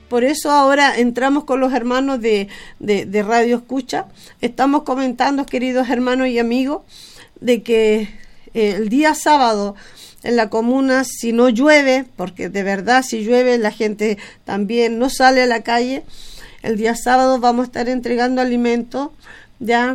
Por eso ahora entramos con los hermanos de Radio Escucha. Estamos comentando, queridos hermanos y amigos, de que el día sábado en la comuna, si no llueve, porque de verdad si llueve la gente también no sale a la calle, el día sábado vamos a estar entregando alimentos. Ya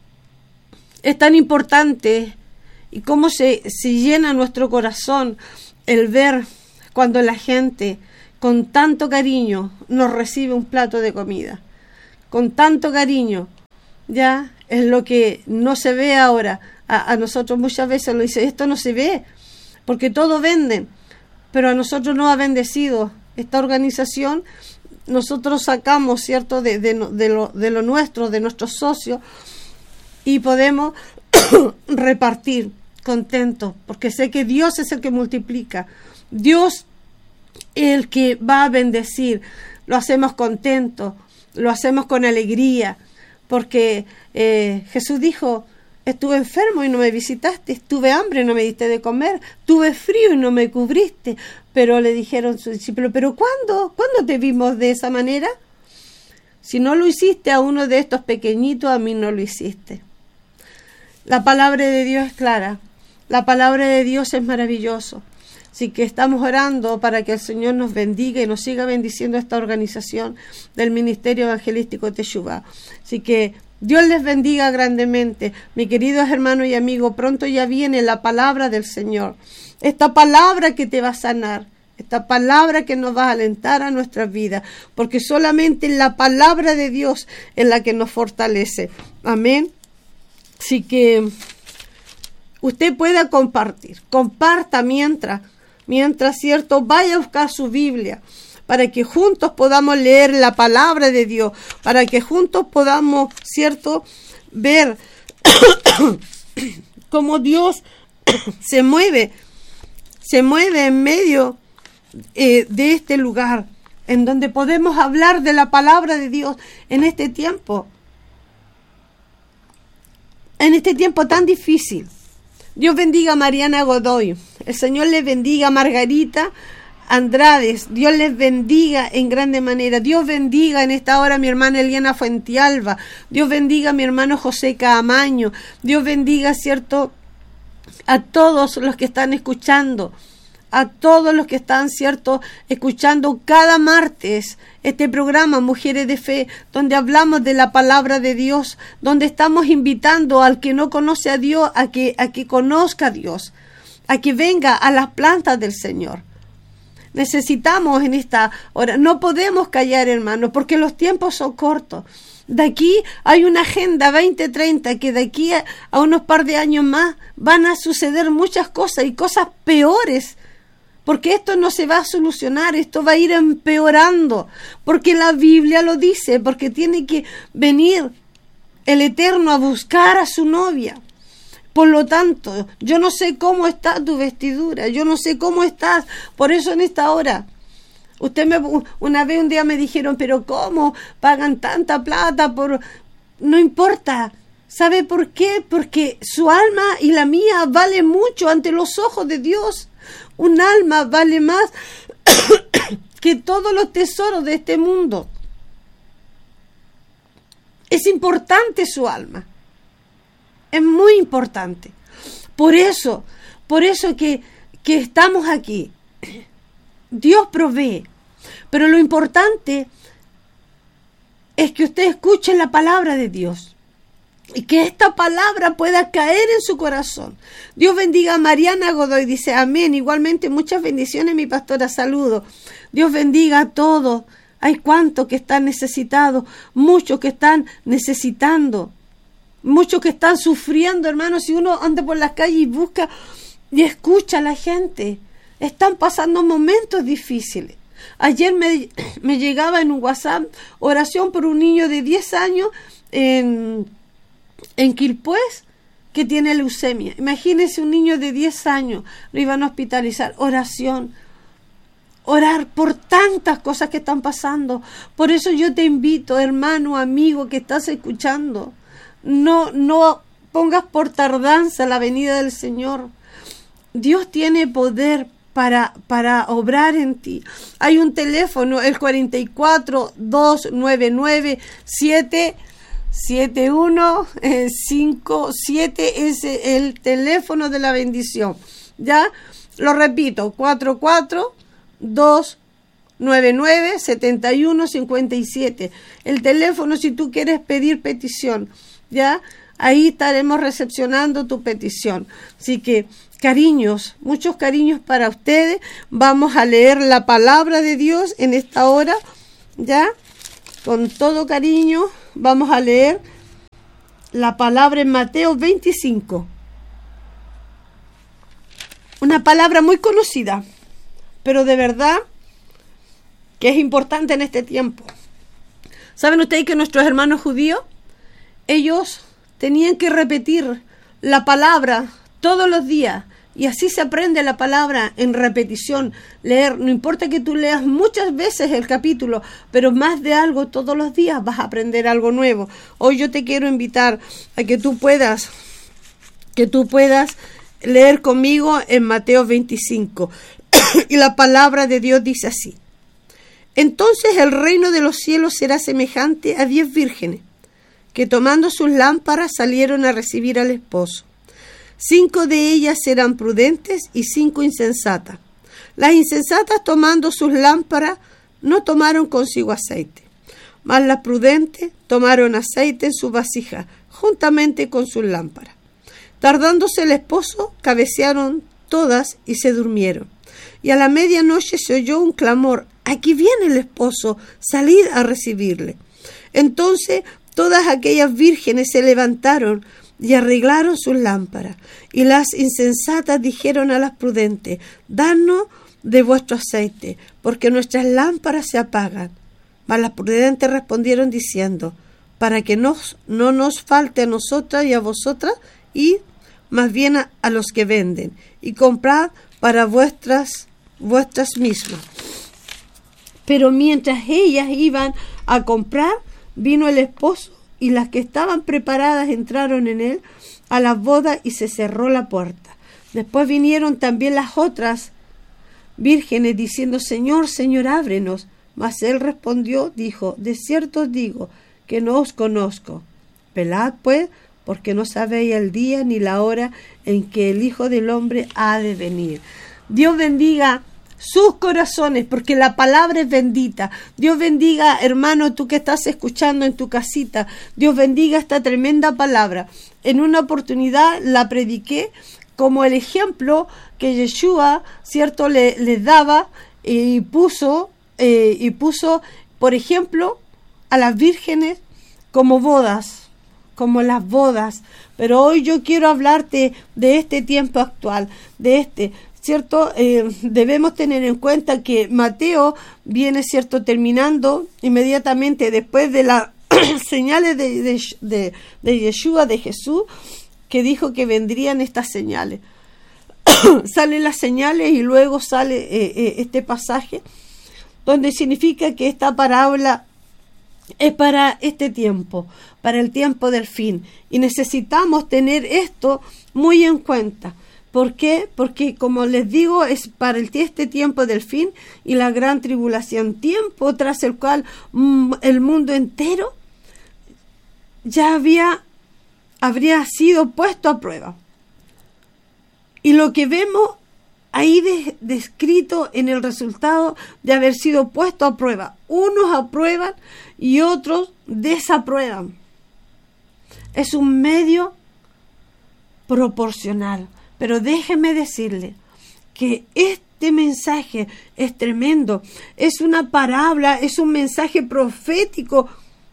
es tan importante y cómo se llena nuestro corazón el ver cuando la gente con tanto cariño nos recibe un plato de comida, con tanto cariño. Ya es lo que no se ve ahora. A nosotros muchas veces lo dice, esto no se ve, porque todo venden, pero a nosotros nos ha bendecido esta organización. Nosotros sacamos, ¿cierto?, de lo nuestro, de nuestros socios, y podemos repartir contentos, porque sé que Dios es el que multiplica, Dios es el que va a bendecir. Lo hacemos contentos, lo hacemos con alegría, porque Jesús dijo, estuve enfermo y no me visitaste, tuve hambre y no me diste de comer, tuve frío y no me cubriste. Pero le dijeron sus discípulos, ¿pero cuándo? ¿Cuándo te vimos de esa manera? Si no lo hiciste a uno de estos pequeñitos, a mí no lo hiciste. La palabra de Dios es clara, la palabra de Dios es maravilloso. Así que estamos orando para que el Señor nos bendiga y nos siga bendiciendo esta organización del Ministerio Evangelístico Teshuvá. Así que Dios les bendiga grandemente. Mi queridos hermanos y amigos, pronto ya viene la palabra del Señor. Esta palabra que te va a sanar, esta palabra que nos va a alentar a nuestras vidas, porque solamente la palabra de Dios es la que nos fortalece. Amén. Así que usted pueda compartir, comparta mientras, ¿cierto? Vaya a buscar su Biblia, para que juntos podamos leer la palabra de Dios, para que juntos podamos, ¿cierto?, ver cómo Dios se mueve en medio de este lugar, en donde podemos hablar de la palabra de Dios en este tiempo tan difícil. Dios bendiga a Mariana Godoy, el Señor les bendiga a Margarita Andrades, Dios les bendiga en grande manera. Dios bendiga en esta hora a mi hermana Eliana Fuentialba, Dios bendiga a mi hermano José Caamaño, Dios bendiga, ¿cierto?, a todos los que están escuchando, a todos los que están, ¿cierto?, escuchando cada martes este programa Mujeres de Fe, donde hablamos de la palabra de Dios, donde estamos invitando al que no conoce a Dios a que conozca a Dios, a que venga a las plantas del Señor. Necesitamos en esta hora, no podemos callar, hermanos, porque los tiempos son cortos. De aquí hay una agenda 2030 que de aquí a unos par de años más van a suceder muchas cosas y cosas peores, porque esto no se va a solucionar, esto va a ir empeorando, porque la Biblia lo dice, porque tiene que venir el Eterno a buscar a su novia. Por lo tanto, yo no sé cómo está tu vestidura, yo no sé cómo estás, por eso en esta hora, un día me dijeron, pero ¿cómo pagan tanta plata por...? No importa, ¿sabe por qué? Porque su alma y la mía vale mucho ante los ojos de Dios. Un alma vale más que todos los tesoros de este mundo. Es importante su alma. Es muy importante. Por eso que estamos aquí. Dios provee. Pero lo importante es que usted escuche la palabra de Dios y que esta palabra pueda caer en su corazón. Dios bendiga a Mariana Godoy, dice amén. Igualmente muchas bendiciones, mi pastora, saludo. Dios bendiga a todos. Hay cuantos que están necesitados, muchos que están necesitando, muchos que están sufriendo, hermanos. Si uno anda por las calles y busca y escucha a la gente, están pasando momentos difíciles. Ayer me llegaba en un WhatsApp oración por un niño de 10 años en Quilpués que tiene leucemia. Imagínense, un niño de 10 años, lo iban a hospitalizar. Oración, orar por tantas cosas que están pasando. Por eso yo te invito, hermano, amigo que estás escuchando, no pongas por tardanza la venida del Señor. Dios tiene poder para obrar en ti. Hay un teléfono, el 44-299-7157, es el teléfono de la bendición. Ya, lo repito, 44-299-7157. El teléfono si tú quieres pedir petición, ya, ahí estaremos recepcionando tu petición. Así que cariños, muchos cariños para ustedes. Vamos a leer la palabra de Dios en esta hora, ya, con todo cariño. Vamos a leer la palabra en Mateo 25. Una palabra muy conocida, pero de verdad que es importante en este tiempo. ¿Saben ustedes que nuestros hermanos judíos, ellos tenían que repetir la palabra todos los días? Y así se aprende la palabra en repetición, leer. No importa que tú leas muchas veces el capítulo, pero más de algo todos los días vas a aprender algo nuevo. Hoy yo te quiero invitar a que tú puedas leer conmigo en Mateo 25. Y la palabra de Dios dice así: entonces el reino de los cielos será semejante a 10 vírgenes, que tomando sus lámparas salieron a recibir al esposo. 5 de ellas eran prudentes y 5 insensatas. Las insensatas, tomando sus lámparas, no tomaron consigo aceite, mas las prudentes tomaron aceite en su vasija, juntamente con sus lámparas. Tardándose el esposo, cabecearon todas y se durmieron. Y a la medianoche se oyó un clamor: aquí viene el esposo, salid a recibirle. Entonces todas aquellas vírgenes se levantaron y arreglaron sus lámparas. Y las insensatas dijeron a las prudentes: danos de vuestro aceite, porque nuestras lámparas se apagan. Mas las prudentes respondieron diciendo: para que no nos falte a nosotras y a vosotras, id más bien a los que venden, y comprad para vuestras mismas. Pero mientras ellas iban a comprar, vino el esposo, y las que estaban preparadas entraron en él a la boda, y se cerró la puerta. Después vinieron también las otras vírgenes diciendo: Señor, Señor, ábrenos. Mas él respondió, dijo: de cierto os digo que no os conozco. Velad pues, porque no sabéis el día ni la hora en que el Hijo del Hombre ha de venir. Dios bendiga sus corazones, porque la palabra es bendita. Dios bendiga, hermano, tú que estás escuchando en tu casita. Dios bendiga esta tremenda palabra. En una oportunidad la prediqué como el ejemplo que Yeshua, cierto, les daba, y puso, por ejemplo, a las vírgenes como bodas, como las bodas. Pero hoy yo quiero hablarte de este tiempo actual, ¿cierto? Debemos tener en cuenta que Mateo viene, ¿cierto?, terminando inmediatamente después de las señales de Yeshua, de Jesús, que dijo que vendrían estas señales. Salen las señales y luego sale este pasaje, donde significa que esta parábola es para este tiempo, para el tiempo del fin. Y necesitamos tener esto muy en cuenta. ¿Por qué? Porque, como les digo, es para este tiempo del fin y la gran tribulación, tiempo tras el cual el mundo entero ya habría sido puesto a prueba. Y lo que vemos ahí descrito en el resultado de haber sido puesto a prueba, unos aprueban y otros desaprueban. Es un medio proporcional. Pero déjeme decirle que este mensaje es tremendo. Es una parábola, es un mensaje profético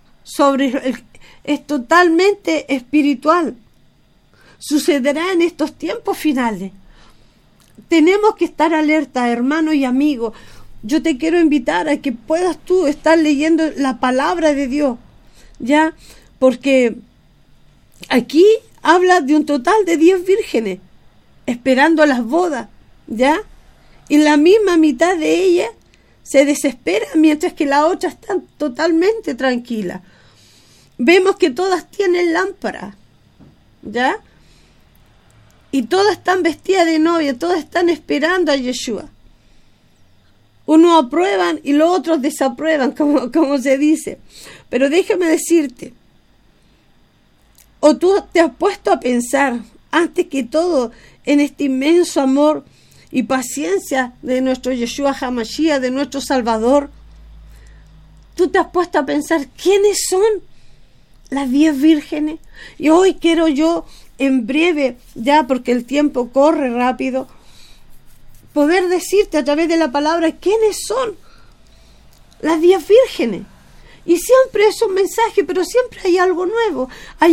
es totalmente espiritual. Sucederá en estos tiempos finales. Tenemos que estar alerta, hermano y amigo. Yo te quiero invitar a que puedas tú estar leyendo la palabra de Dios, ¿ya? Porque aquí habla de un total de 10 vírgenes esperando las bodas, ¿ya? Y la misma mitad de ellas se desespera, mientras que la otra está totalmente tranquila. Vemos que todas tienen lámpara, ¿ya? y todas están vestidas de novia, todas están esperando a Yeshua. Unos aprueban y los otros desaprueban, como se dice. Pero déjame decirte, o tú te has puesto a pensar, antes que todo, en este inmenso amor y paciencia de nuestro Yeshua HaMashiach, de nuestro Salvador. Tú te has puesto a pensar, ¿quiénes son las 10 vírgenes? Y hoy quiero yo, en breve, ya porque el tiempo corre rápido, poder decirte a través de la palabra quiénes son las 10 vírgenes. Y siempre es un mensaje, pero siempre hay algo nuevo. Hay